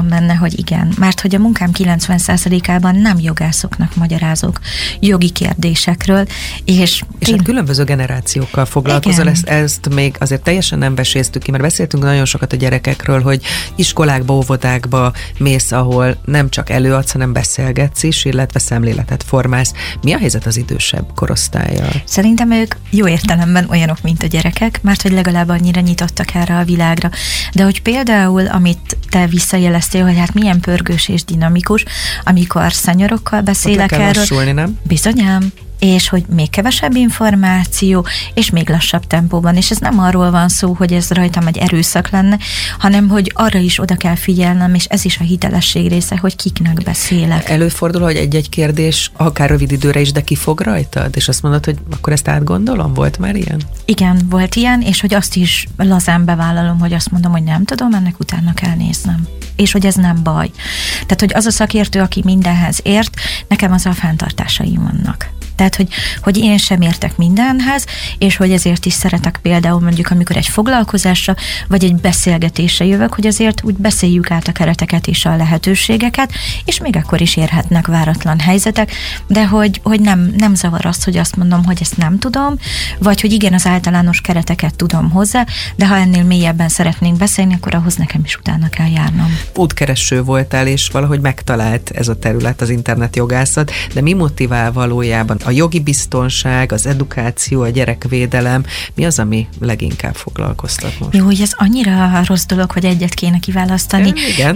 bízom benne, hogy igen, mert hogy a munkám 90%-ában nem jogászoknak magyarázok jogi kérdésekről, és hát különböző generációkkal foglalkozol, ezt még azért teljesen nem veséztük ki, mert beszéltünk nagyon sokat a gyerekekről, hogy iskolákba, óvodákba mész, ahol nem csak előadsz, hanem beszélgetsz is, illetve szemléletet formálsz. Mi a helyzet az idősebb korosztállyal? Szerintem ők jó értelemben olyanok, mint a gyerekek, mert hogy legalább annyira nyitottak erre a világra. De hogy például, amit te visszajeleztél, hogy hát milyen pörgős és dinamikus, amikor szenyorokkal beszélek erről. Lassulni, nem? Bizonyám. És hogy még kevesebb információ, és még lassabb tempóban. És ez nem arról van szó, hogy ez rajtam egy erőszak lenne, hanem hogy arra is oda kell figyelnem, és ez is a hitelesség része, hogy kiknek beszélek. Előfordul, hogy egy-egy kérdés, akár rövid időre is, de kifog rajtad? És azt mondod, hogy akkor ezt átgondolom? Volt már ilyen? Igen, volt ilyen, és hogy azt is lazán bevállalom, hogy azt mondom, hogy nem tudom, ennek utána kell néznem. És hogy ez nem baj. Tehát, hogy az a szakértő, aki mindenhez ért, nekem az a fenntartásaim vannak. Tehát, hogy én sem értek mindenhez, és hogy ezért is szeretek például mondjuk, amikor egy foglalkozásra, vagy egy beszélgetésre jövök, hogy azért úgy beszéljük át a kereteket és a lehetőségeket, és még akkor is érhetnek váratlan helyzetek, de hogy nem zavar azt, hogy azt mondom, hogy ezt nem tudom, vagy hogy igen, az általános kereteket tudom hozzá, de ha ennél mélyebben szeretnénk beszélni, akkor ahhoz nekem is utána kell járnom. Útkereső voltál, és valahogy megtalált ez a terület, az internetjogászat, de mi motivál valójában? A jogi biztonság, az edukáció, a gyerekvédelem, mi az, ami leginkább foglalkoztat most? Jó, hogy ez annyira rossz dolog, hogy egyet kéne kiválasztani. Igen.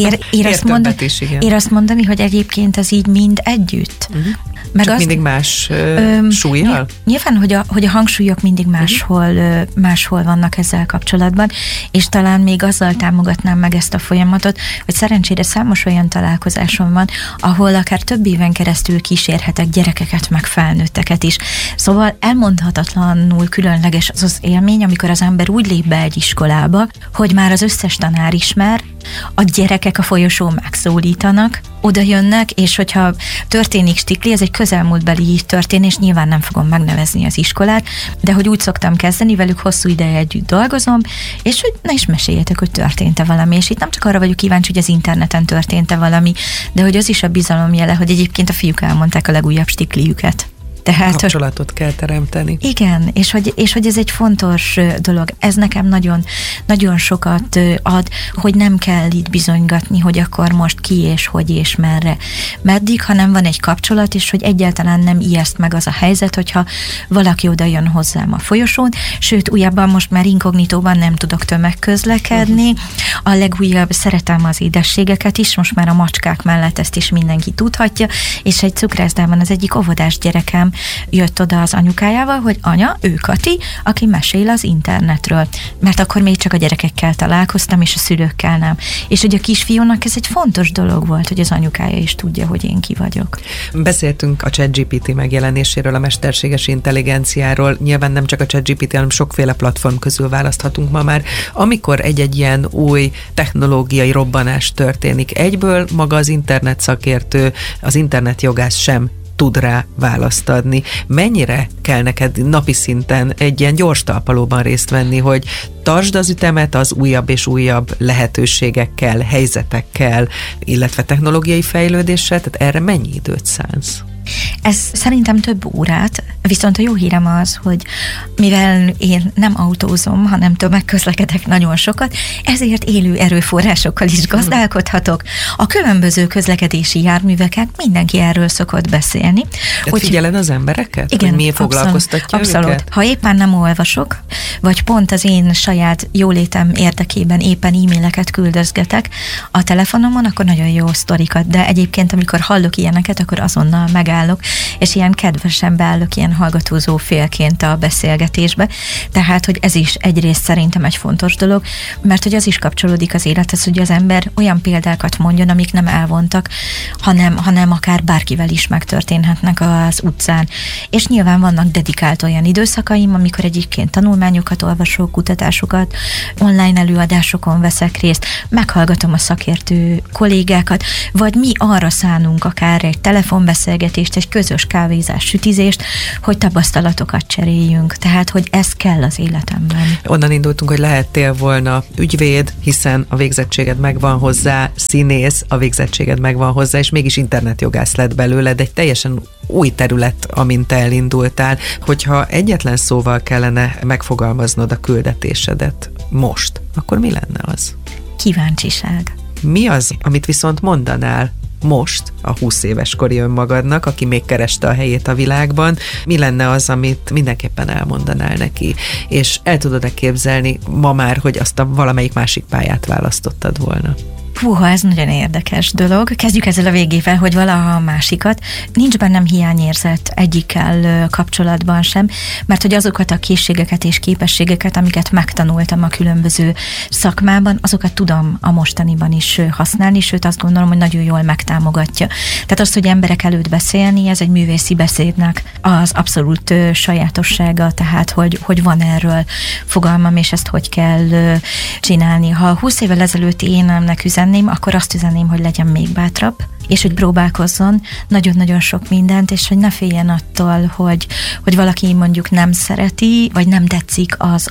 Ér azt mondani, hogy egyébként ez így mind együtt. Meg csak mindig más súlyjal? Nyilván, hogy a hangsúlyok mindig máshol vannak ezzel kapcsolatban, és talán még azzal támogatnám meg ezt a folyamatot, hogy szerencsére számos olyan találkozásom van, ahol akár több éven keresztül kísérhetek gyerekeket, meg felnőtteket is. Szóval elmondhatatlanul különleges az az élmény, amikor az ember úgy lép be egy iskolába, hogy már az összes tanár ismer, a gyerekek a folyosón megszólítanak, oda jönnek, és hogyha történik stikli, ez egy közelmúltbeli történés, nyilván nem fogom megnevezni az iskolát, de hogy úgy szoktam kezdeni, velük hosszú ideje együtt dolgozom, és hogy ne is meséljetek, hogy történt-e valami, és itt nem csak arra vagyok kíváncsi, hogy az interneten történt-e valami, de hogy az is a bizalom jele, hogy egyébként a fiúk elmondták a legújabb stikliüket. Tehát, kapcsolatot kell teremteni. Igen, és hogy ez egy fontos dolog. Ez nekem nagyon, nagyon sokat ad, hogy nem kell itt bizonygatni, hogy akkor most ki és hogy és merre meddig, hanem van egy kapcsolat, és hogy egyáltalán nem ijeszt meg az a helyzet, hogyha valaki oda jön hozzám a folyosón, sőt, újabban most már inkognitóban nem tudok tömegközlekedni. A legújabb, szeretem az édességeket is, most már a macskák mellett ezt is mindenki tudhatja, és egy cukrászdában az egyik óvodás gyerekem jött oda az anyukájával, hogy anya, ő Kati, aki mesél az internetről. Mert akkor még csak a gyerekekkel találkoztam, és a szülőkkel nem. És hogy a kisfiúnak ez egy fontos dolog volt, hogy az anyukája is tudja, hogy én ki vagyok. Beszéltünk a ChatGPT megjelenéséről, a mesterséges intelligenciáról. Nyilván nem csak a ChatGPT, hanem sokféle platform közül választhatunk ma már. Amikor egy ilyen új technológiai robbanás történik, egyből maga az internet szakértő, az internetjogász sem tud rá választ adni. Mennyire kell neked napi szinten egy ilyen gyors talpalóban részt venni, hogy tartsd az ütemet az újabb és újabb lehetőségekkel, helyzetekkel, illetve technológiai fejlődéssel, tehát erre mennyi időt szánsz? Ez szerintem több órát, viszont a jó hírem az, hogy mivel én nem autózom, hanem tömegközlekedek nagyon sokat, ezért élő erőforrásokkal is gazdálkodhatok. A különböző közlekedési járműveket mindenki erről szokott beszélni. Hogy figyeled az embereket? Igen, mi foglalkoztatja abszolút. őket? Ha éppen nem olvasok, vagy pont az én saját jólétem érdekében éppen e-maileket küldözgetek a telefonomon, akkor nagyon jó sztorikat, de egyébként amikor hallok ilyeneket, akkor azonnal megállok, és ilyen kedvesen beállok ilyen hallgatózó félként a beszélgetésbe. Tehát, hogy ez is egyrészt szerintem egy fontos dolog, mert hogy az is kapcsolódik az élethez, hogy az ember olyan példákat mondjon, amik nem elvontak, hanem akár bárkivel is megtörténhetnek az utcán. És nyilván vannak dedikált olyan időszakaim, amikor egyébként tanulmányokat olvasok, kutatásokat, online előadásokon veszek részt, meghallgatom a szakértő kollégákat, vagy mi arra szánunk akár egy telefonbeszélgetés, sütést, egy közös kávézás sütizést, hogy tapasztalatokat cseréljünk. Tehát, hogy ez kell az életemben. Onnan indultunk, hogy lehettél volna ügyvéd, hiszen a végzettséged megvan hozzá, színész, a végzettséged megvan hozzá, és mégis internetjogász lett belőled, egy teljesen új terület, amint te elindultál. Hogyha egyetlen szóval kellene megfogalmaznod a küldetésedet most, akkor mi lenne az? Kíváncsiság. Mi az, amit viszont mondanál most a 20 éves kori önmagadnak, aki még kereste a helyét a világban, mi lenne az, amit mindenképpen elmondanál neki? És el tudod-e képzelni ma már, hogy azt a valamelyik másik pályát választottad volna? Húha, ez nagyon érdekes dolog. Kezdjük ezzel a végével, hogy valaha a másikat. Nincs bennem hiányérzet egyikkel kapcsolatban sem, mert hogy azokat a készségeket és képességeket, amiket megtanultam a különböző szakmában, azokat tudom a mostaniban is használni, sőt azt gondolom, hogy nagyon jól megtámogatja. Tehát az, hogy emberek előtt beszélni, ez egy művészi beszédnek az abszolút sajátossága, tehát hogy van erről fogalmam, és ezt hogy kell csinálni. Ha 20 évvel ezelőtt én nemnek üzenném, akkor azt üzenném, hogy legyen még bátrabb, és hogy próbálkozzon nagyon-nagyon sok mindent, és hogy ne féljen attól, hogy valaki mondjuk nem szereti, vagy nem tetszik az,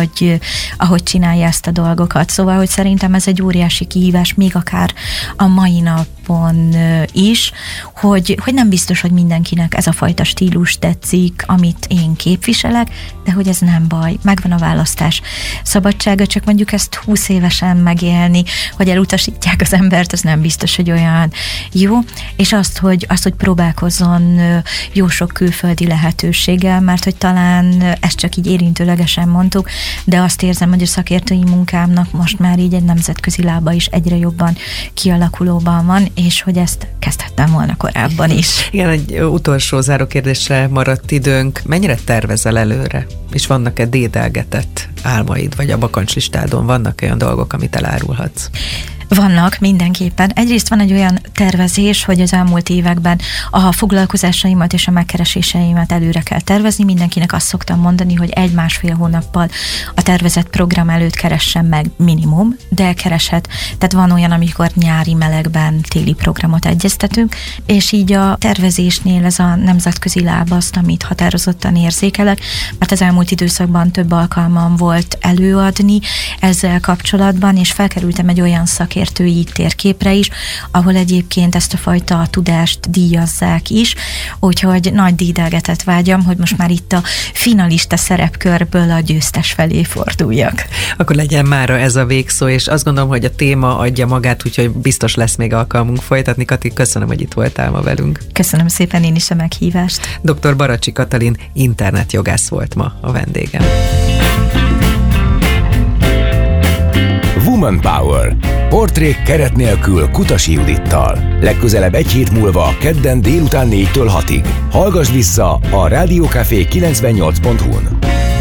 ahogy csinálja ezt a dolgokat. Szóval, hogy szerintem ez egy óriási kihívás, még akár a mai napon is, hogy nem biztos, hogy mindenkinek ez a fajta stílus tetszik, amit én képviselek, de hogy ez nem baj, megvan a választás szabadsága, csak mondjuk ezt 20 évesen megélni, hogy elutasítják az embert, az nem biztos, hogy olyan jó, és azt, hogy próbálkozzon jó sok külföldi lehetőséggel, mert hogy talán ezt csak így érintőlegesen mondtuk, de azt érzem, hogy a szakértői munkámnak most már így egy nemzetközi lába is egyre jobban kialakulóban van, és hogy ezt kezdhettem volna korábban is. Igen, egy utolsó záró kérdésre maradt időnk. Mennyire tervezel előre? És vannak-e dédelgetett álmaid, vagy a bakancslistádon vannak olyan dolgok, amit elárulhatsz? Vannak mindenképpen. Egyrészt van egy olyan tervezés, hogy az elmúlt években a foglalkozásaimat és a megkereséseimet előre kell tervezni. Mindenkinek azt szoktam mondani, hogy 1-1,5 hónappal a tervezett program előtt keressen meg minimum, de kereshet. Tehát van olyan, amikor nyári melegben téli programot egyeztetünk, és így a tervezésnél ez a nemzetközi láb azt, amit határozottan érzékelek, mert az elmúlt időszakban több alkalmam volt előadni ezzel kapcsolatban, és felkerültem egy olyan szakértői térképre is, ahol egyébként ezt a fajta tudást díjazzák is, úgyhogy nagy dídelgetett vágyam, hogy most már itt a finalista szerepkörből a győztes felé forduljak. Akkor legyen mára ez a végszó, és azt gondolom, hogy a téma adja magát, úgyhogy biztos lesz még alkalmunk folytatni. Kati, köszönöm, hogy itt voltál ma velünk. Köszönöm szépen én is a meghívást. Dr. Baracsi Katalin internetjogász volt ma a vendégem. Woman Power. Portrék keret nélkül Kutasi Judittal. Legközelebb egy hét múlva, kedden délután 4-től 6-ig. Hallgass vissza a Rádió Café 98.hu-n.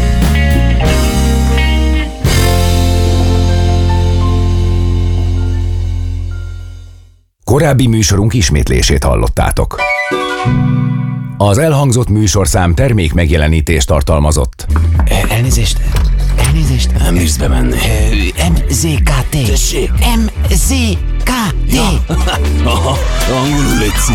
Korábbi műsorunk ismétlését hallottátok. Az elhangzott műsorszám termék megjelenítést tartalmazott. Elnézést. Nem bírsz bemenni. MZKT. Tessék. MZKT. Aha, angolul létszik.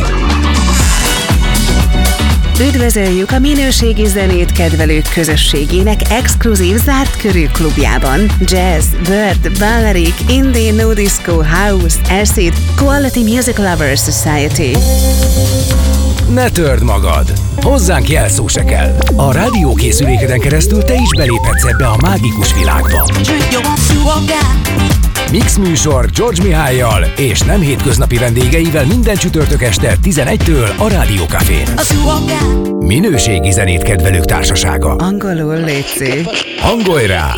Üdvözöljük a minőségi zenét kedvelők közösségének exkluzív zárt körű klubjában. Jazz, Bird, Balearic, Indie, No Disco, House, Acid, Quality Music Lovers Society. Ne törd magad! Hozzánk jelszó se kell. A rádiókészülékeden keresztül te is beléphetsz ebbe a mágikus világba. Mix műsor George Mihályjal és nem hétköznapi vendégeivel minden csütörtök este 11-től a Rádió Cafén. Minőségi zenét kedvelők társasága. Angolul létszik. Hangolj rá!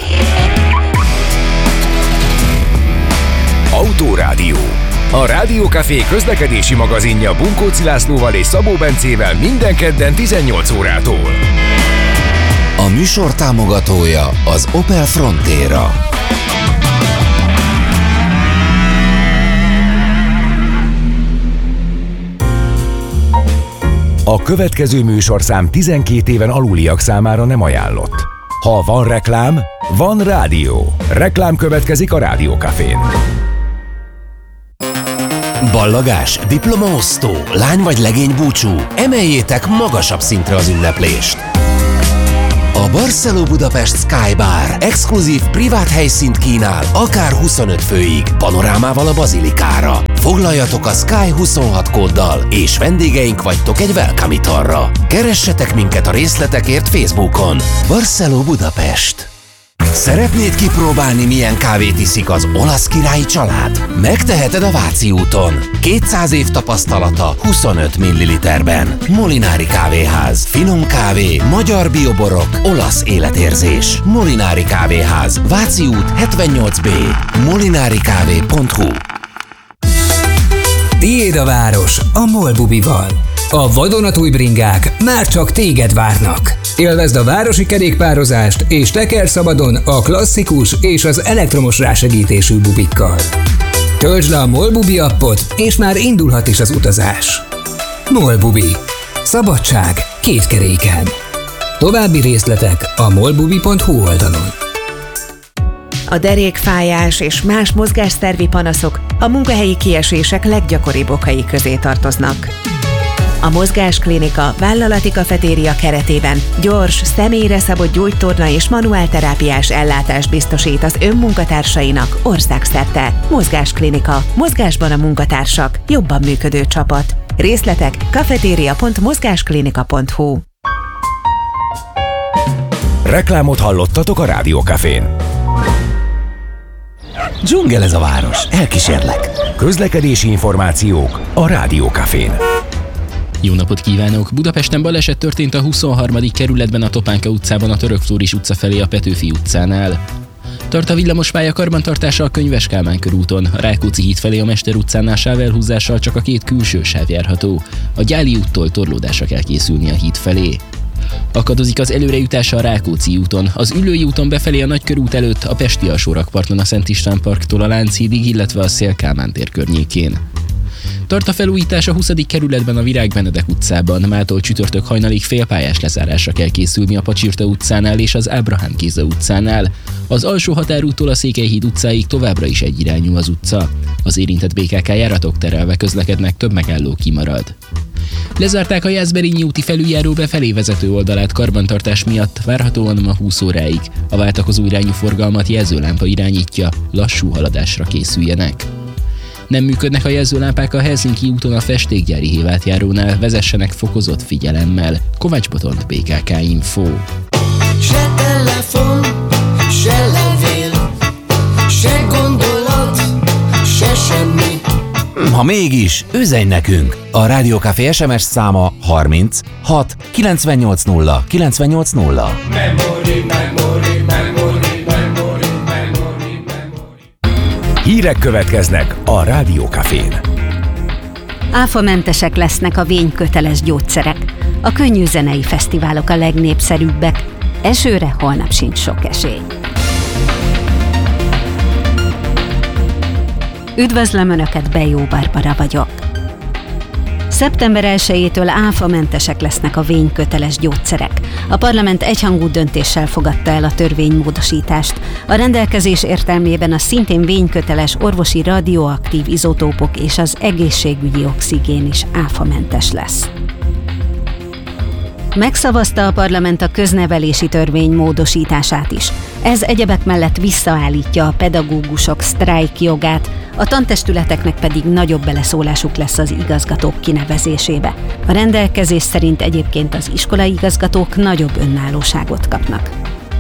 Autórádió. A Rádió Café közlekedési magazinja Bunkóci Lászlóval és Szabó Bencével minden kedden 18 órától. A műsor támogatója az Opel Frontera. A következő műsorszám 12 éven aluliak számára nem ajánlott. Ha van reklám, van rádió. Reklám következik a Rádió Cafén. Ballagás, diplomaosztó, lány vagy legény búcsú. Emeljétek magasabb szintre az ünneplést. A Barceló Budapest Sky Bar exkluzív privát helyszínt kínál, akár 25 főig, panorámával a bazilikára. Foglaljatok a Sky 26 kóddal, és vendégeink vagytok egy welcome italra. Keressetek minket a részletekért Facebookon. Barceló Budapest. Szeretnéd kipróbálni, milyen kávét iszik az olasz királyi család? Megteheted a Váci úton. 200 év tapasztalata 25 ml-ben. Molinári Kávéház. Finom kávé, magyar bioborok, olasz életérzés. Molinári Kávéház. Váci út 78B. molinarikávé.hu. Tiéd a város a MOL Bubival. A vadonatúj bringák már csak téged várnak. Élvezd a városi kerékpározást és tekerj szabadon a klasszikus és az elektromos rásegítésű bubikkal. Töltsd le a MOL Bubi appot, és már indulhat is az utazás. MOL Bubi. Szabadság két keréken. További részletek a molbubi.hu oldalon. A derékfájás és más mozgásszervi panaszok a munkahelyi kiesések leggyakoribb okai közé tartoznak. A Mozgásklinika vállalati kafetéria keretében gyors, személyre szabott gyógytorna és manuálterápiás ellátást biztosít az önmunkatársainak országszerte. Mozgásklinika. Mozgásban a munkatársak. Jobban működő csapat. Részletek kafeteria.mozgásklinika.hu. Reklámot hallottatok a Rádiókafén. Dzsungel ez a város, elkísérlek. Közlekedési információk a Rádiókafén. Jó napot kívánok! Budapesten baleset történt a 23. kerületben a Topánka utcában a Török Flóris utca felé a Petőfi utcánál. Tart a villamospálya karbantartása a Könyves Kálmán körúton, a Rákóczi híd felé a Mester utcánál sávelhúzással csak a két külső sáv járható. A Gyáli úttól torlódásra kell készülni a híd felé. Akadozik az előrejutása a Rákóczi úton, az Üllői úton befelé a Nagykörút előtt, a Pesti alsórakparton a Szent István parktól a Lánchídig, illetve a Széll Kálmán tér környékén. Tart a felújítás a 20. kerületben a Virág Benedek utcában, mától csütörtök hajnalig félpályás lezárásra kell készülni a Pacsirta utcánál és az Ábrahám Géza utcánál. Az alsó határúttól a Székelyhíd utcáig továbbra is egyirányú az utca. Az érintett BKK járatok terelve közlekednek, több megálló kimarad. Lezárták a Jászberényi úti felüljáró befelé vezető oldalát karbantartás miatt, várhatóan ma 20 óráig. A váltakozó irányú forgalmat jelzőlámpa irányítja, lassú haladásra készüljenek. Nem működnek a jelzőlámpák a Helsinki úton a Festékgyári hévátjárónál, vezessenek fokozott figyelemmel. Kovács Botont, BKK Info. Se telefon, se levél, se gondolat, se semmi. Ha mégis, üzenj nekünk! A Rádiókafé SMS száma 30 6 980 980. Hírek következnek a Rádiókafén. Áfamentesek lesznek a vényköteles gyógyszerek. A könnyű zenei fesztiválok a legnépszerűbbek. Esőre holnap sincs sok esély. Üdvözlöm Önöket, Bejó Barbara vagyok. Szeptember 1-től áfamentesek lesznek a vényköteles gyógyszerek. A parlament egyhangú döntéssel fogadta el a törvénymódosítást. A rendelkezés értelmében a szintén vényköteles orvosi radioaktív izotópok és az egészségügyi oxigén is áfamentes lesz. Megszavazta a parlament a köznevelési törvény módosítását is. Ez egyebek mellett visszaállítja a pedagógusok sztrájk jogát, a tantestületeknek pedig nagyobb beleszólásuk lesz az igazgatók kinevezésébe. A rendelkezés szerint egyébként az iskolai igazgatók nagyobb önállóságot kapnak.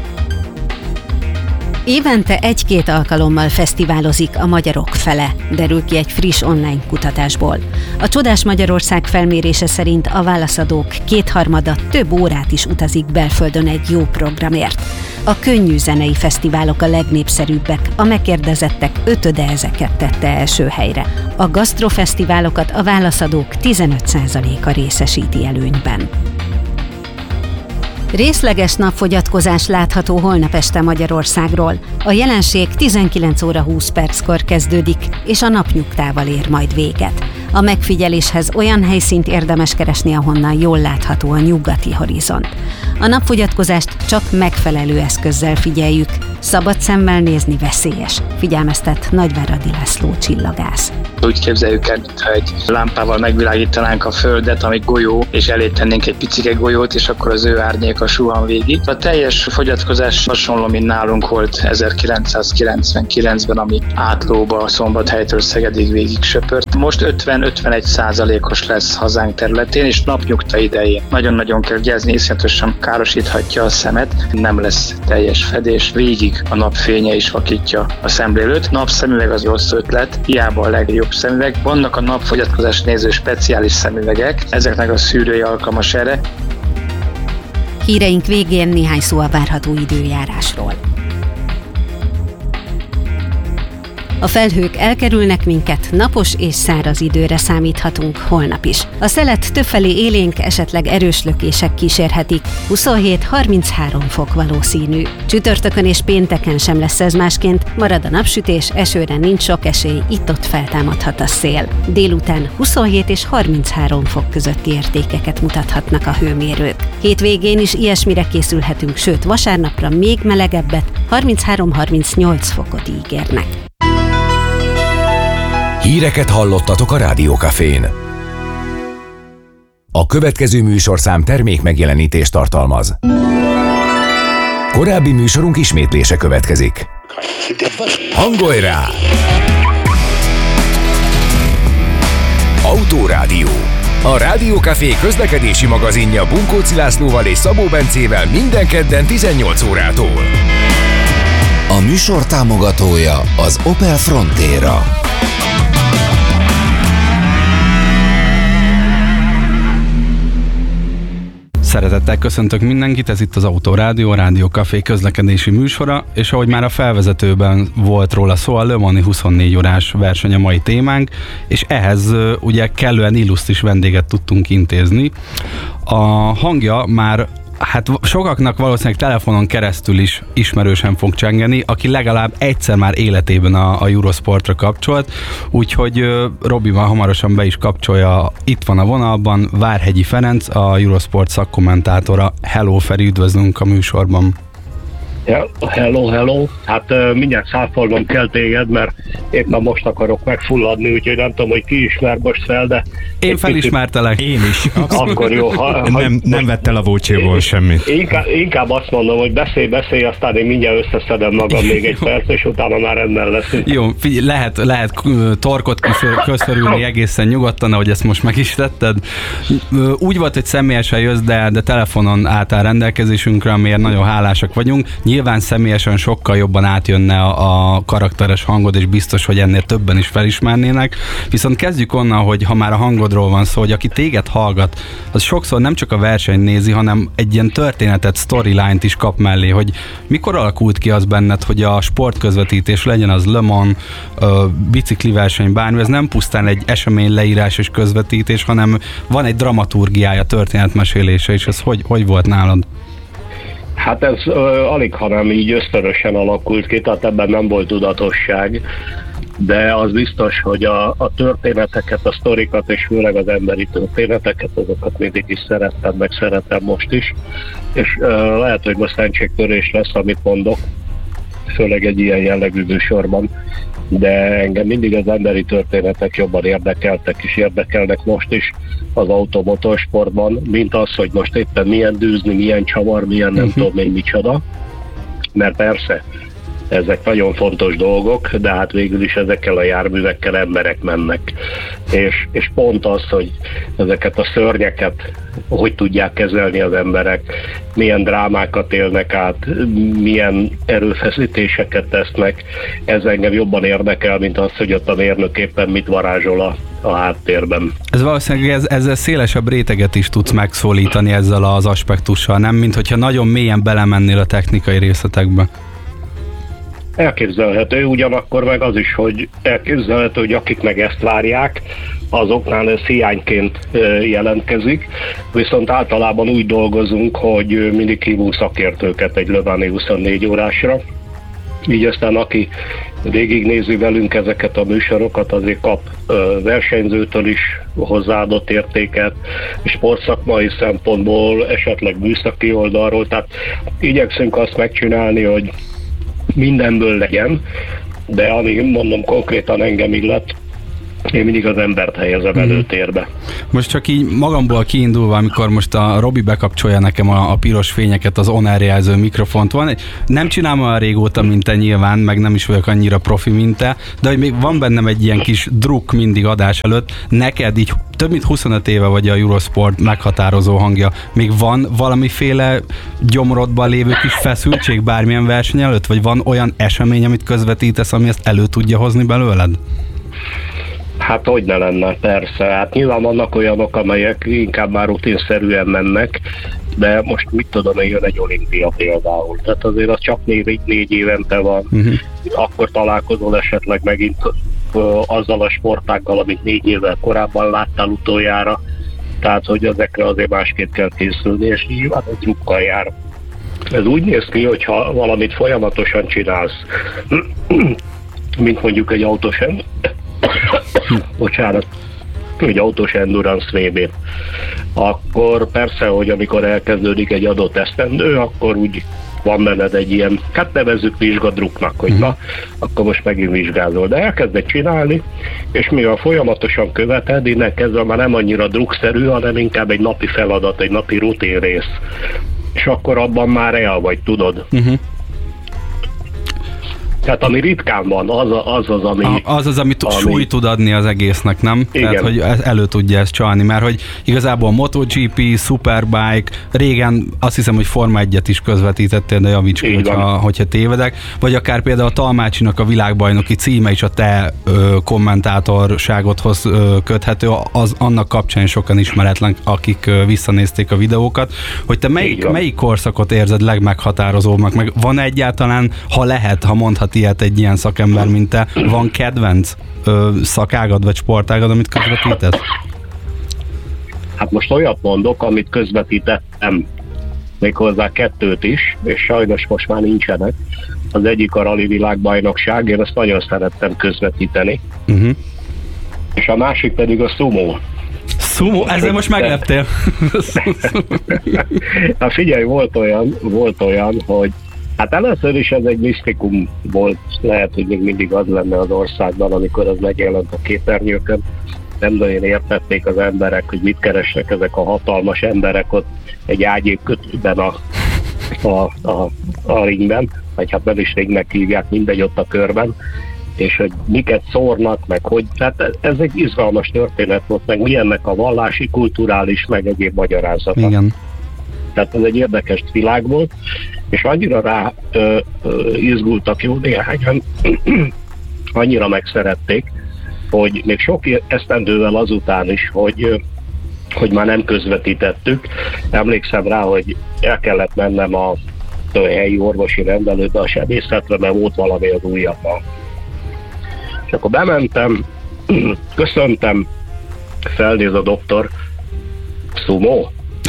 Évente 1-2 alkalommal fesztiválozik a magyarok fele, derül ki egy friss online kutatásból. A Csodás Magyarország felmérése szerint a válaszadók 2/3 több órát is utazik belföldön egy jó programért. A könnyű zenei fesztiválok a legnépszerűbbek, a megkérdezettek 5/5 ezeket tette első helyre. A gasztrofesztiválokat a válaszadók 15%-a részesíti előnyben. Részleges napfogyatkozás látható holnap este Magyarországról. A jelenség 19 óra 20 perckor kezdődik, és a napnyugtával ér majd véget. A megfigyeléshez olyan helyszínt érdemes keresni, ahonnan jól látható a nyugati horizont. A napfogyatkozást csak megfelelő eszközzel figyeljük, Szabad szemmel nézni veszélyes, figyelmeztet Nagyváradi László csillagász. Úgy képzeljük el, mintha egy lámpával megvilágítanánk a Földet, ami golyó, és elé tennénk egy picike golyót, és akkor az ő árnyéka suhan végig. A teljes fogyatkozás hasonló, mint nálunk volt 1999-ben, ami Átlóba, Szombathelytől Szegedig végig söpört. Most 50-51%-os lesz hazánk területén, és napnyugta idején. Nagyon-nagyon kell vigyázni, iszonyatosan károsíthatja a szemet, nem lesz teljes fedés, végig a napfénye is vakítja a szemlélőt. Napszemüveg az rossz ötlet, hiába a legjobb szemüveg. Vannak a napfogyatkozást néző speciális szemüvegek, ezeknek a szűrője alkalmas erre. Híreink végén néhány szó a várható időjárásról. A felhők elkerülnek minket, napos és száraz időre számíthatunk holnap is. A szelet többfelé élénk, esetleg erős lökések kísérhetik, 27-33 fok valószínű. Csütörtökön és pénteken sem lesz ez másként, marad a napsütés, esőre nincs sok esély, itt-ott feltámadhat a szél. Délután 27 és 33 fok közötti értékeket mutathatnak a hőmérők. Hétvégén is ilyesmire készülhetünk, sőt vasárnapra még melegebbet, 33-38 fokot ígérnek. Híreket hallottatok a Rádió Cafén. A következő műsorszám termék megjelenítést tartalmaz. Korábbi műsorunk ismétlése következik. Hangolj rá! Autórádió. A Rádió Café közlekedési magazinja Bunkóci Lászlóval és Szabó Bencével minden kedden 18 órától. A műsor támogatója az Opel Frontera. Szeretettel köszöntök mindenkit, ez itt az Autórádió, a Rádió Café közlekedési műsora, és ahogy már a felvezetőben volt róla szó, a Le Mans-i 24 órás verseny a mai témánk, és ehhez ugye kellően illusztris vendéget tudtunk intézni. A hangja már sokaknak valószínűleg telefonon keresztül is ismerősen fog csengeni, aki legalább egyszer már életében a Eurosportra kapcsolt, úgyhogy Robival hamarosan be is kapcsolja, itt van a vonalban Várhegyi Ferenc, a Eurosport szakkommentátora. Hello Feri, üdvözlünk a műsorban. Ja, hello. Hát mindjárt száfolnom kell téged, mert éppen most akarok megfulladni, úgyhogy nem tudom, hogy ki ismer most fel, de... Én felismertelek. Én is. Akkor jó. Nem vett el a Vócséból semmit. Inkább azt mondom, hogy beszélj, aztán én mindjárt összeszedem magam még egy perc, és utána már rendben lesz. Jó, figyelj, lehet torkot közfelülni egészen nyugodtan, ahogy ezt most meg is tetted. Úgy volt, hogy személyesen jössz, de telefonon álltál rendelkezésünkre, amiért nagyon hálásak vagyunk. Nyilván személyesen sokkal jobban átjönne a karakteres hangod, és biztos, hogy ennél többen is felismernének. Viszont kezdjük onnan, hogy ha már a hangodról van szó, hogy aki téged hallgat, az sokszor nem csak a versenyt nézi, hanem egy ilyen történetet, storyline-t is kap mellé, hogy mikor alakult ki az benned, hogy a sportközvetítés legyen az Le Mans, bicikliverseny, bármi, ez nem pusztán egy esemény leírás és közvetítés, hanem van egy dramaturgiája, történetmesélése, és ez hogy volt nálad? Hát ez alig, hanem így ösztönösen alakult ki, tehát ebben nem volt tudatosság, de az biztos, hogy a történeteket, a sztorikat, és főleg az emberi történeteket, azokat mindig is szerettem, meg szeretem most is, és lehet, hogy most szentségtörés lesz, amit mondok, főleg egy ilyen jellegű műsorban, de engem mindig az emberi történetek jobban érdekeltek, és érdekelnek most is az automotorsportban, mint az, hogy most éppen milyen dűzni, milyen csavar, milyen nem tudom még micsoda, mert persze ezek nagyon fontos dolgok, de hát végül is ezekkel a járművekkel emberek mennek. És pont az, hogy ezeket a szörnyeket hogy tudják kezelni az emberek, milyen drámákat élnek át, milyen erőfeszítéseket tesznek, ez engem jobban érdekel, mint az, hogy ott a mérnök éppen mit varázsol a háttérben. Ez valószínűleg ezzel szélesebb réteget is tudsz megszólítani ezzel az aspektussal, nem? Mint hogyha nagyon mélyen belemennél a technikai részletekbe. Elképzelhető, ugyanakkor meg az is, hogy elképzelhető, hogy akik meg ezt várják, azoknál ez hiányként jelentkezik, viszont általában úgy dolgozunk, hogy mindig hívunk szakértőket egy Le Mans-i 24 órásra, így aztán aki végignézi velünk ezeket a műsorokat, azért kap versenyzőtől is hozzáadott értéket, sportszakmai szempontból, esetleg műszaki oldalról, tehát igyekszünk azt megcsinálni, hogy mindenből legyen, de ami mondom konkrétan engem illet, én mindig az embert helyezem előtérbe. Most csak így magamból kiindulva, amikor most a Robi bekapcsolja nekem a piros fényeket, az on-air jelző mikrofont, nem csinálom olyan régóta, mint te nyilván, meg nem is vagyok annyira profi, mint te, de hogy még van bennem egy ilyen kis druk mindig adás előtt, neked így több mint 25 éve vagy a Eurosport meghatározó hangja, még van valamiféle gyomrodban lévő kis feszültség bármilyen verseny előtt, vagy van olyan esemény, amit közvetítesz, ami ezt elő tudja hozni belőled? Hát hogy ne lenne, persze. Hát nyilván vannak olyanok, amelyek inkább már rutinszerűen mennek, de most mit tudom, jön egy olimpia például. Tehát azért az csak 4 évente van. Akkor találkozol esetleg megint azzal a sportággal, amit 4 évvel korábban láttál utoljára. Tehát, hogy ezekre azért másképp kell készülni, és nyilván egy drukkal jár. Ez úgy néz ki, hogyha valamit folyamatosan csinálsz, mint mondjuk egy egy autós endurance VB-t, akkor persze, hogy amikor elkezdődik egy adott esztendő, akkor úgy van benned egy ilyen, hát nevezzük vizsgadruknak, hogy na, akkor most megint vizsgázol, de elkezded csinálni, és mivel folyamatosan követed, innen kezdve már nem annyira drukszerű, hanem inkább egy napi feladat, egy napi rutin rész, és akkor abban már el vagy, tudod. Tehát ami ritkán van, amit súly tud adni az egésznek, nem? Igen. Tehát, hogy elő tudja ezt csalni, mert hogy igazából MotoGP, Superbike, régen azt hiszem, hogy Forma 1-et is közvetítettél, de javíts ki, hogyha tévedek, vagy akár például a Talmácsinak a világbajnoki címe is a te kommentátorságodhoz köthető, annak kapcsán sokan ismeretlen, akik visszanézték a videókat, hogy te melyik korszakot érzed legmeghatározóbbnak, meg van egyáltalán, ha lehet, ha mondhat ilyet egy ilyen szakember, mint te, van kedvenc szakágad vagy sportágad, amit közvetítesz? Hát most olyat mondok, amit közvetítettem, méghozzá 2 is, és sajnos most már nincsenek. Az egyik a rali világbajnokság, én ezt nagyon szerettem közvetíteni. És a másik pedig a sumo. Sumo? Ezzel most megleptél. Na figyelj, volt olyan, hogy hát először is ez egy misztikum volt, lehet, hogy még mindig az lenne az országban, amikor az megjelent a képernyőkön. Nem nagyon értették az emberek, hogy mit keresnek ezek a hatalmas emberek ott egy ágyékkötőben a ringben, vagy hát nem is ringnek hívják, mindegy ott a körben, és hogy miket szórnak, meg hogy, tehát ez egy izgalmas történet volt, meg mi ennek a vallási, kulturális, meg egyéb magyarázata. Igen. Tehát ez egy érdekes világ volt, és annyira rá izgultak jó néhányan, annyira megszerették, hogy még sok esztendővel azután is, hogy már nem közvetítettük, emlékszem rá, hogy el kellett mennem a helyi orvosi rendelőbe, a sebészetre, mert volt valami az ujjamban. És akkor bementem, köszöntem, felnéz a doktor, sumo?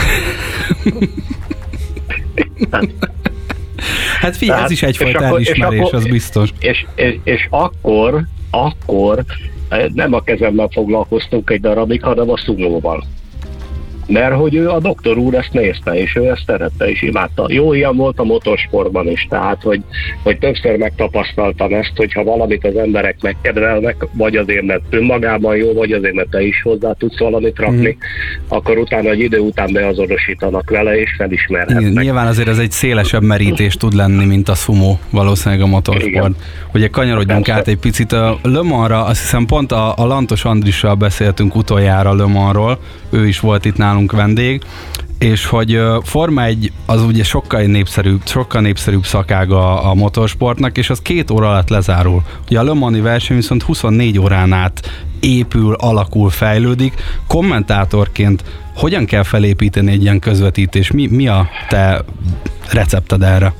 Hát figyelj, ez is egyfajta elismerés, az biztos. És akkor nem a kezemmel foglalkoztunk egy darabig, hanem a szumóval. Mert hogy ő, a doktor úr ezt nézte, és ő ezt szerette, és imádta. Jó, ilyen volt a motorsportban is, tehát, hogy többször megtapasztaltam ezt, hogyha valamit az emberek megkedvelnek, vagy azért, mert önmagában jó, vagy azért, mert te is hozzá tudsz valamit rakni, akkor utána egy idő után beazonosítanak vele, és felismerhetnek. Nyilván azért ez egy szélesebb merítés tud lenni, mint a sumo, valószínűleg a motorsport. Ugye kanyarodjunk át egy picit a Le Mansra, azt hiszem pont a Lantos Andrissal beszéltünk utoljára Le Mansról, ő is volt itt nálunk vendég, és hogy Forma 1 az ugye sokkal népszerűbb szakága a motorsportnak, és az 2 óra alatt lezárul. Ugye a Le Mans-i verseny viszont 24 órán át épül, alakul, fejlődik. Kommentátorként hogyan kell felépíteni egy ilyen közvetítés? Mi a te recepted erre?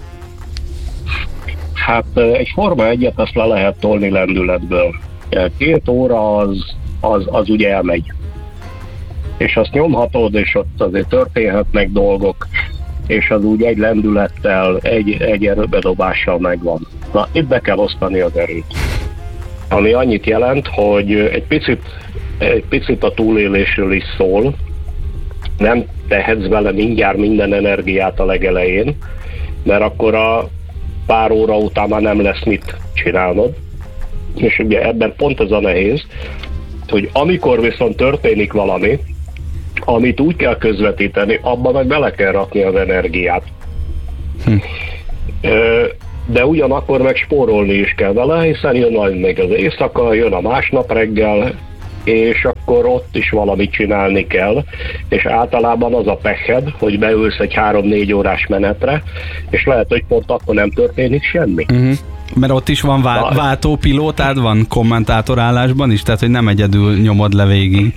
Hát egy Forma 1-et azt le lehet tolni lendületből. 2 óra az ugye elmegy. És azt nyomhatod, és ott azért történhetnek dolgok, és az úgy egy lendülettel, egy erőbedobással megvan. Na, itt be kell osztani az erőt. Ami annyit jelent, hogy egy picit a túlélésről is szól, nem tehetsz bele mindjárt minden energiát a legelején, mert akkor pár óra után már nem lesz mit csinálnod. És ugye ebben pont ez a nehéz, hogy amikor viszont történik valami, amit úgy kell közvetíteni, abban meg bele kell rakni az energiát. De ugyanakkor meg spórolni is kell vele, hiszen jön még az éjszaka, jön a másnap reggel, és akkor ott is valamit csinálni kell, és általában az a pekhed, hogy beülsz egy 3-4 órás menetre, és lehet, hogy pont akkor nem történik semmi. Mert ott is van váltópilótád, van kommentátorállásban is, tehát hogy nem egyedül nyomod le végig.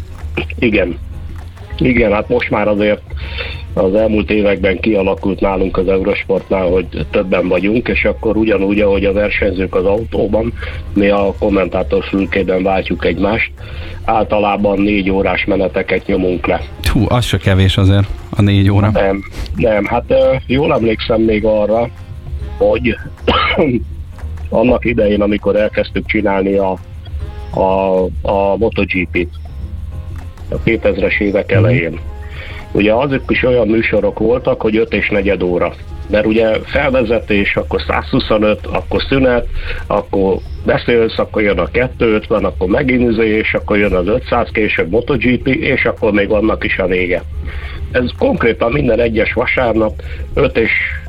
Igen, hát most már azért az elmúlt években kialakult nálunk az Eurosportnál, hogy többen vagyunk, és akkor ugyanúgy, ahogy a versenyzők az autóban, mi a kommentátorfülkében váltjuk egymást, általában 4 órás meneteket nyomunk le. Hú, az se kevés azért, a 4 óra. Nem, hát jól emlékszem még arra, hogy annak idején, amikor elkezdtük csinálni a MotoGP-t, a 2000-es évek elején. Ugye azok is olyan műsorok voltak, hogy 5 és 4 óra. Mert ugye felvezetés, akkor 125, akkor szünet, akkor beszélsz, akkor jön a 250, akkor megint és akkor jön az 500, később MotoGP, és akkor még annak is a vége. Ez konkrétan minden egyes vasárnap 5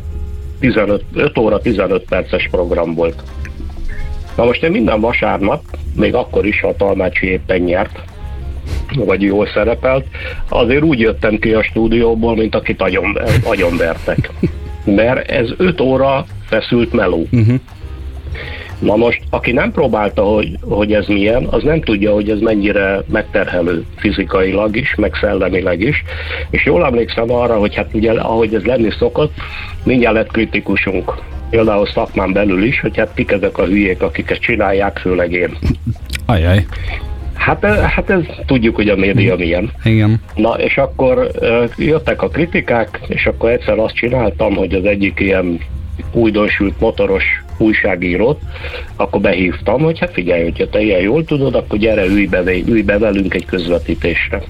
óra 15 perces program volt. Na most én minden vasárnap, még akkor is, ha a Talmácsi éppen nyert, vagy jól szerepelt, azért úgy jöttem ki a stúdióból, mint akit agyonvertek. Mert ez 5 óra feszült meló. Na most, aki nem próbálta, hogy ez milyen, az nem tudja, hogy ez mennyire megterhelő fizikailag is, meg szellemileg is. És jól emlékszem arra, hogy hát ugye, ahogy ez lenni szokott, mindjárt lett kritikusunk. Például szakmán belül is, hogy hát kik ezek a hülyék, akik ezt csinálják, főleg én. Ajaj. Hát ez tudjuk, hogy a média milyen. Igen. Na, és akkor jöttek a kritikák, és akkor egyszer azt csináltam, hogy az egyik ilyen újdonsült motoros újságírót, akkor behívtam, hogy hát figyelj, hogyha te ilyen jól tudod, akkor gyere, ülj be velünk egy közvetítésre.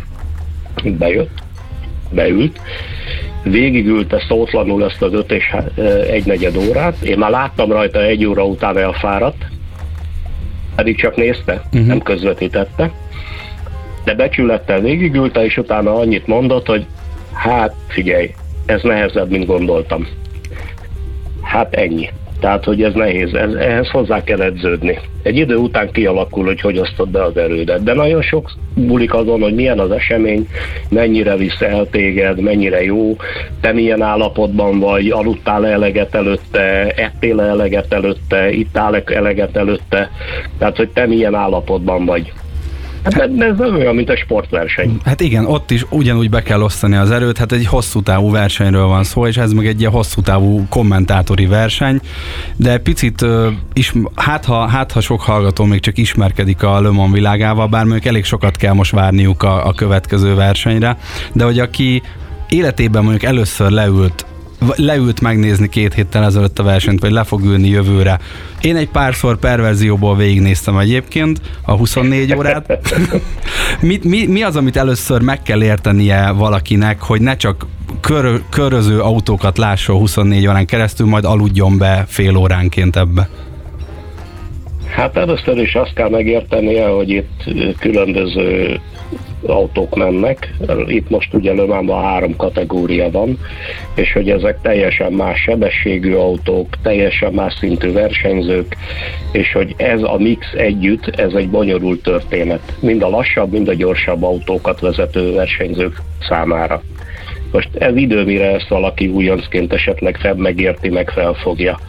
Beült, végigülte szótlanul ezt az 5 és 1/4 órát, én már láttam rajta 1 óra után elfáradt, pedig csak nézte, nem közvetítette, de becsülettel végigülte, és utána annyit mondott, hogy hát figyelj, ez nehezebb, mint gondoltam. Hát ennyi. Tehát, hogy ez nehéz, ehhez hozzá kell edződni. Egy idő után kialakul, hogy osztod be az erődet, de nagyon sok múlik azon, hogy milyen az esemény, mennyire visz el téged, mennyire jó, te milyen állapotban vagy, aludtál eleget előtte, ettél eleget előtte, ittál eleget előtte, tehát, hogy te milyen állapotban vagy. Hát ez nem olyan, mint a sportverseny. Hát igen, ott is ugyanúgy be kell osztani az erőt, hát egy hosszú távú versenyről van szó, és ez meg egy ilyen hosszú távú kommentátori verseny, de picit hát ha sok hallgató még csak ismerkedik a Le Mans világával, bár mondjuk elég sokat kell most várniuk a következő versenyre, de hogy aki életében mondjuk először leült megnézni 2 héttel ezelőtt a versenyt, vagy le fog ülni jövőre. Én egy párszor perverzióból végignéztem egyébként a 24 órát. Mi az, amit először meg kell értenie valakinek, hogy ne csak köröző autókat lásson 24 órán keresztül, majd aludjon be fél óránként ebbe? Hát először is azt kell megértenie, hogy itt különböző autók mennek. Itt most ugye Le Mansban 3 kategória van, és hogy ezek teljesen más sebességű autók, teljesen más szintű versenyzők, és hogy ez a mix együtt, ez egy bonyolult történet. Mind a lassabb, mind a gyorsabb autókat vezető versenyzők számára. Most ez idő, mire ezt valaki újoncként esetleg megérti, meg felfogja.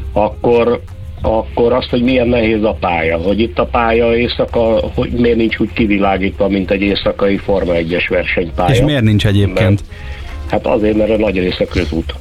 Akkor azt, hogy milyen nehéz a pálya, hogy itt a pálya éjszaka, hogy miért nincs úgy kivilágítva, mint egy éjszakai Forma 1-es versenypálya. És miért nincs egyébként? Hát azért, mert a nagy része közút.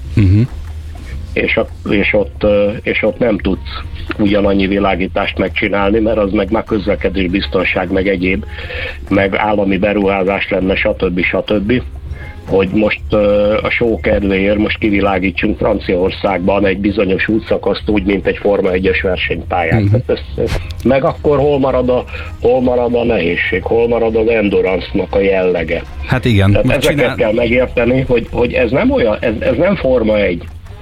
És ott nem tudsz ugyanannyi világítást megcsinálni, mert az meg már közlekedés biztonság, meg egyéb, meg állami beruházás lenne, stb. Hogy most a show kedvéért most kivilágítsunk Franciaországban egy bizonyos útszakaszt úgy, mint egy Forma 1-es versenypályán. Meg akkor hol marad a nehézség, hol marad az endurance-nak a jellege. Hát igen. Tehát ezeket kell megérteni, hogy ez nem olyan, ez nem Forma 1.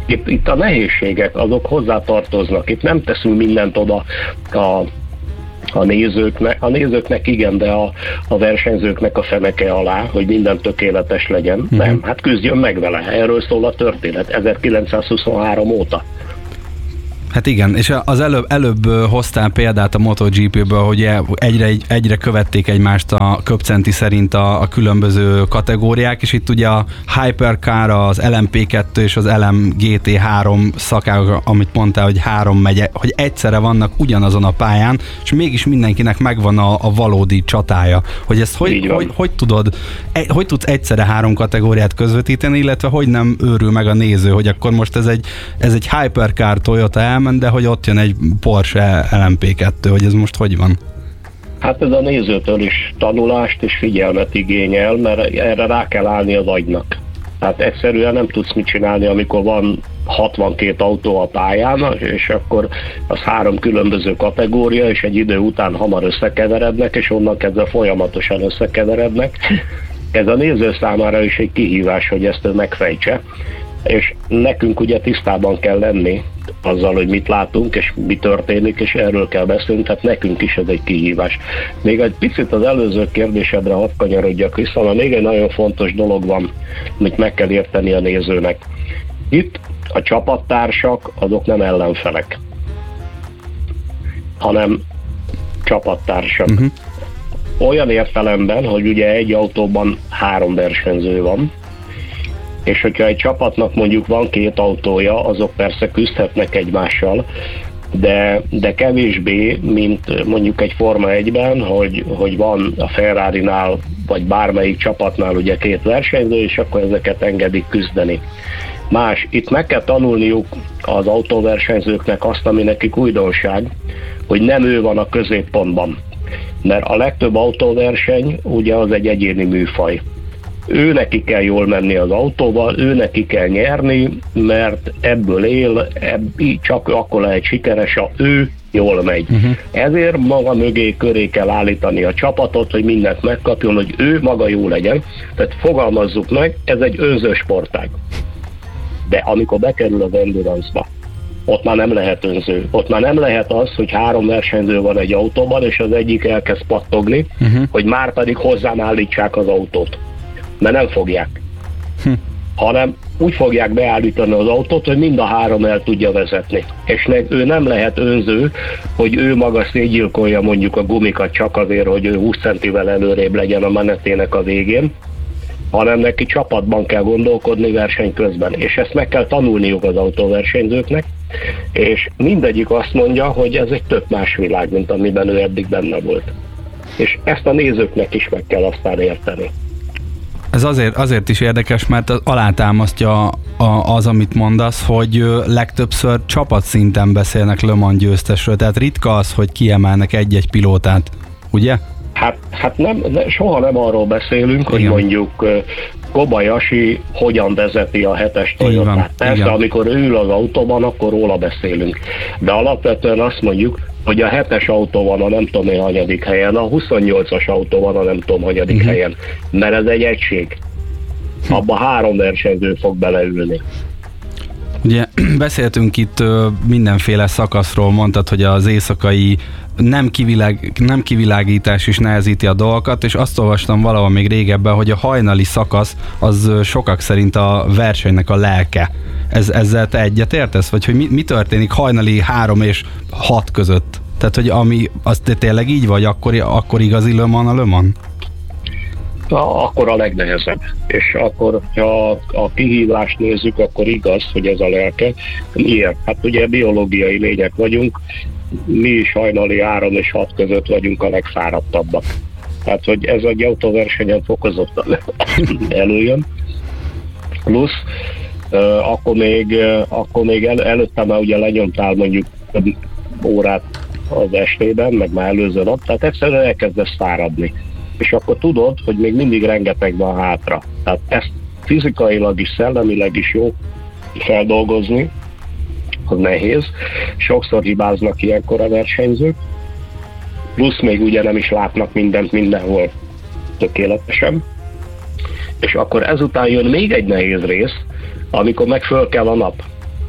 Itt a nehézségek, azok hozzátartoznak. Itt nem teszünk mindent oda a nézőknek igen, de a versenyzőknek a feneke alá, hogy minden tökéletes legyen. Nem, hát küzdjön meg vele. Erről szól a történet 1923 óta. Hát igen, és az előbb hoztál példát a MotoGP-ből, hogy egyre követték egymást a köbcenti szerint a különböző kategóriák, és itt ugye a Hypercar, az LMP2 és az LMGT3 szakák, amit mondtál, hogy 3 megy, hogy egyszerre vannak ugyanazon a pályán, és mégis mindenkinek megvan a valódi csatája. Hogy ezt hogy tudsz egyszerre 3 kategóriát közvetíteni, illetve hogy nem őrül meg a néző, hogy akkor most ez egy Hypercar Toyota elment, de hogy ott jön egy Porsche LMP2, hogy ez most hogy van? Hát ez a nézőtől is tanulást és figyelmet igényel, mert erre rá kell állni az agynak. Hát egyszerűen nem tudsz mit csinálni, amikor van 62 autó a pályán, és akkor az 3 különböző kategória, és egy idő után hamar összekeverednek, és onnan kezdve folyamatosan összekeverednek. Ez a néző számára is egy kihívás, hogy ezt megfejtse, és nekünk ugye tisztában kell lenni azzal, hogy mit látunk, és mi történik, és erről kell beszélni, tehát nekünk is ez egy kihívás. Még egy picit az előző kérdésedre hadd kanyarodjak vissza, mert még egy nagyon fontos dolog van, amit meg kell érteni a nézőnek. Itt a csapattársak, azok nem ellenfelek, hanem csapattársak. Olyan értelemben, hogy ugye egy autóban 3 versenyző van, és hogyha egy csapatnak mondjuk van 2 autója, azok persze küzdhetnek egymással, de kevésbé, mint mondjuk egy Forma 1-ben, hogy van a Ferrarinál, vagy bármelyik csapatnál ugye 2 versenyző, és akkor ezeket engedik küzdeni. Más, itt meg kell tanulniuk az autóversenyzőknek azt, ami nekik újdonság, hogy nem ő van a középpontban. Mert a legtöbb autóverseny ugye az egy egyéni műfaj. Ő neki kell jól menni az autóval, ő neki kell nyerni, mert ebből él, csak akkor lehet sikeres, ha ő jól megy. Ezért maga mögé köré kell állítani a csapatot, hogy mindent megkapjon, hogy ő maga jó legyen. Tehát fogalmazzuk meg, ez egy önző sportág. De amikor bekerül az endurance-ba, ott már nem lehet önző. Ott már nem lehet az, hogy 3 versenyző van egy autóban, és az egyik elkezd pattogni, hogy már pedig hozzám állítsák az autót. Mert nem fogják. Hanem úgy fogják beállítani az autót, hogy mind a 3 el tudja vezetni. És ő nem lehet önző, hogy ő maga szétgyilkolja mondjuk a gumikat csak azért, hogy ő 20 centivel előrébb legyen a menetének a végén, hanem neki csapatban kell gondolkodni verseny közben. És ezt meg kell tanulniuk az autóversenyzőknek, és mindegyik azt mondja, hogy ez egy tök más világ, mint amiben ő eddig benne volt. És ezt a nézőknek is meg kell aztán érteni. Ez azért is érdekes, mert alátámasztja az, amit mondasz, hogy legtöbbször csapatszinten beszélnek Le Mans győztesről, tehát ritka az, hogy kiemelnek egy-egy pilótát, ugye? Hát nem, soha nem arról beszélünk, hogy mondjuk Kobayashi hogyan vezeti a 7-es Toyotát. Persze, amikor ő ül az autóban, akkor róla beszélünk. De alapvetően azt mondjuk, hogy a 7-es autó van a nem tudom én hanyadik helyen, a 28-as autó van a nem tudom hanyadik helyen, mert ez egy egység. Abba 3 versenyző fog beleülni. Ugye beszéltünk itt mindenféle szakaszról, mondtad, hogy az éjszakai nem kivilágítás is nehezíti a dolgokat, és azt olvastam valahol még régebben, hogy a hajnali szakasz az sokak szerint a versenynek a lelke. Ezzel te egyetértesz? Vagy hogy mi történik hajnali 3 és 6 között? Tehát, hogy az tényleg így vagy, akkor igazi Le Mans a Le Mans? Akkor a legnehezebb. És akkor, ha a kihívást nézzük, akkor igaz, hogy ez a lelke. Miért? Hát ugye biológiai lények vagyunk, mi is hajnali 3 és 6 között vagyunk a legfáradtabbak. Tehát, hogy ez egy autóversenyen fokozottan előjön. Plusz, akkor még előtte már ugye lenyomtál mondjuk órát az estében, meg már előző nap, tehát egyszerűen elkezdesz fáradni. És akkor tudod, hogy még mindig rengeteg van hátra. Tehát ezt fizikailag is, szellemileg is jó feldolgozni, az nehéz. Sokszor hibáznak ilyenkor a versenyzők, plusz még ugye nem is látnak mindent mindenhol tökéletesen. És akkor ezután jön még egy nehéz rész, amikor meg föl kell a nap.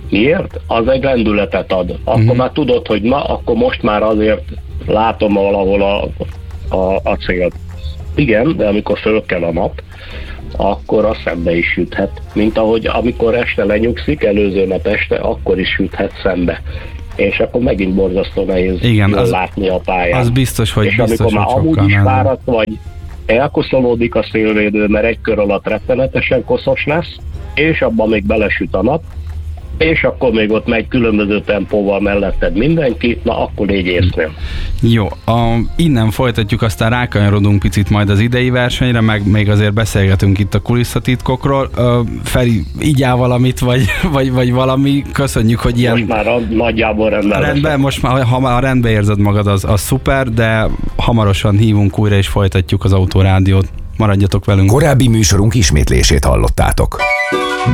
Miért? Az egy lendületet ad. Akkor már tudod, hogy na, akkor most már azért látom valahol a célt. Igen, de amikor föl kell a nap, akkor a szembe is süthet. Mint ahogy amikor este lenyugszik, előző nap este, akkor is süthet szembe. És akkor megint borzasztó nehéz látni a pályán. Az biztos, hogy és biztos, amikor már amúgy is fáradt vagy, elkoszolódik a szélvédő, mert egy kör alatt rettenetesen koszos lesz, és abban még belesüt a nap, és akkor még ott megy különböző tempóval melletted mindenki, na akkor légy észnél. Jó, innen folytatjuk, aztán rákanyarodunk picit majd az idei versenyre, meg még azért beszélgetünk itt a kulisszatitkokról. Feri, igyál valamit, vagy valami? Köszönjük, hogy ilyen... Most már nagyjából rendben, most már, ha már rendbe érzed magad, az szuper, de hamarosan hívunk újra, és folytatjuk az Autorádiót. Maradjatok velünk. Korábbi műsorunk ismétlését hallottátok.